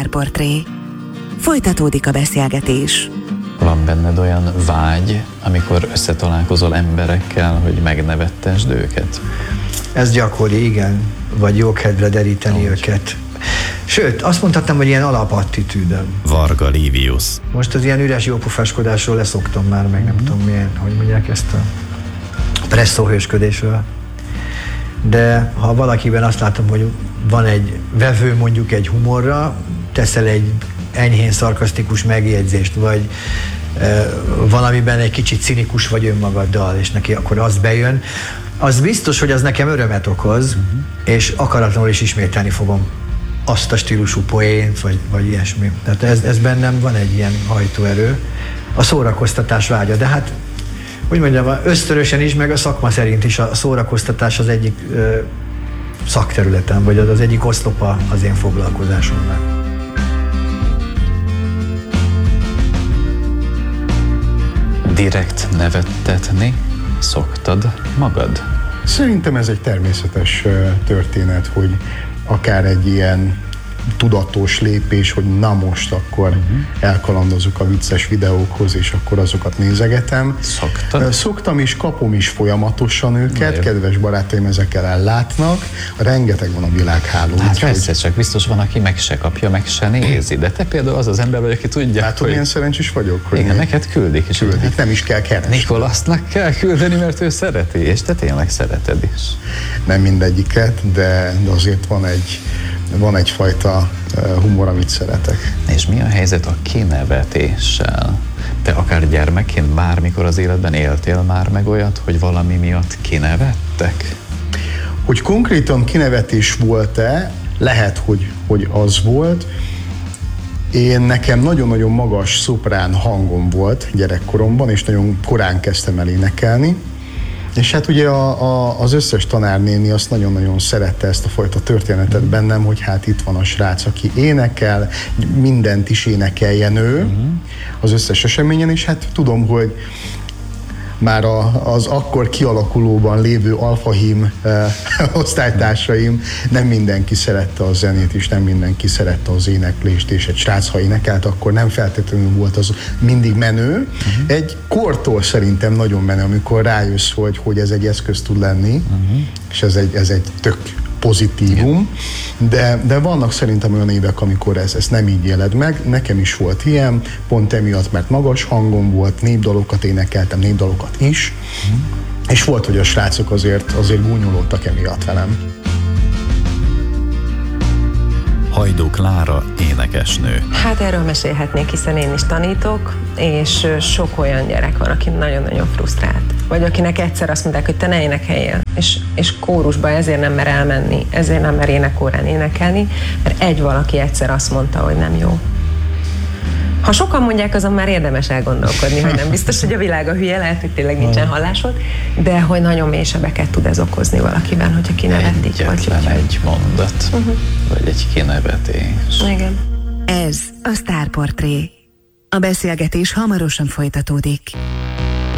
Sztárportré. Folytatódik a beszélgetés. Van benned olyan vágy, amikor összetalálkozol emberekkel, hogy megnevettesd őket? Ez gyakori, igen. Vagy jókedvre deríteni őket. Sőt, azt mondhatnám, hogy ilyen alapattitűdöm. Varga Livius. Most az ilyen üres jópofáskodásról leszoktam már, meg nem tudom milyen, hogy mondják ezt a presszóhősködésről. De ha valakiben azt látom, hogy van egy vevő mondjuk egy humorra, teszel egy enyhén szarkasztikus megjegyzést, vagy valamiben egy kicsit cinikus vagy önmagaddal, és neki akkor az bejön, az biztos, hogy az nekem örömet okoz, és akaratlanul is ismételni fogom azt a stílusú poént, vagy ilyesmi. Tehát ez bennem van egy ilyen hajtóerő, a szórakoztatás vágya, de hát úgy mondjam, ösztönösen is, meg a szakma szerint is a szórakoztatás az egyik szakterületen, vagy az egyik oszlopa az én foglalkozásomnak. Direkt nevettetni szoktad magad? Szerintem ez egy természetes történet, hogy akár egy ilyen tudatos lépés, hogy na most akkor elkalandozunk a vicces videókhoz, és akkor azokat nézegetem. Szoktad? Szoktam is, kapom is folyamatosan őket, Nagyon. kedves barátaim ezekkel ellátnak. Rengeteg van a világhálón. Hát persze, csak biztos van, aki meg se kapja, meg se nézi. De te például az az ember vagy, aki tudja, Látod, hogy... milyen szerencsés vagyok? Hogy Igen, neked küldik. És küldik, nem is kell keresni. Nikolasznak kell küldeni, mert ő szereti, és te tényleg szereted is. Nem mindegyiket, de azért van egyfajta humor, amit szeretek. És mi a helyzet a kinevetéssel? Te akár gyermekként bármikor az életben éltél már meg olyat, hogy valami miatt kinevettek? Hogy konkrétan kinevetés volt-e, lehet, hogy az volt. Nekem nagyon-nagyon magas szoprán hangom volt gyerekkoromban, és nagyon korán kezdtem el énekelni. És hát ugye az összes tanárnéni azt nagyon-nagyon szerette ezt a fajta történetet bennem, hogy hát itt van a srác, aki énekel, mindent is énekeljen ő az összes eseményen, és hát tudom, hogy már az akkor kialakulóban lévő alfahím osztálytársaim, nem mindenki szerette a zenét, és nem mindenki szerette az éneklést, és egy srác, ha énekelt, akkor nem feltétlenül volt az mindig menő. Egy kortól szerintem nagyon menő, amikor rájössz, hogy ez egy eszköz tud lenni, és ez egy tök pozitívum, de vannak szerintem olyan évek, amikor ezt nem így éled meg. Nekem is volt ilyen, pont emiatt, mert magas hangom volt, népdalokat énekeltem, népdalokat is, és volt, hogy a srácok azért gúnyolódtak emiatt velem. Hajdú Klára énekesnő. Hát erről mesélhetnék, hiszen én is tanítok, és sok olyan gyerek van, aki nagyon-nagyon frusztrált. Vagy akinek egyszer azt mondták, hogy te ne énekeljél, és kórusba ezért nem mer elmenni, ezért nem mer énekórán énekelni, mert egy valaki egyszer azt mondta, hogy nem jó. Ha sokan mondják, azon már érdemes elgondolkodni, hogy nem biztos, hogy a világ a hülye, lehet, hogy tényleg nincsen hallásod, de hogy nagyon mély sebeket tud ez okozni valakiben, hogyha kinevetik. Egyetlen egy mondat, vagy egy kinevetés. Igen. Ez a Sztárportré. A beszélgetés hamarosan folytatódik.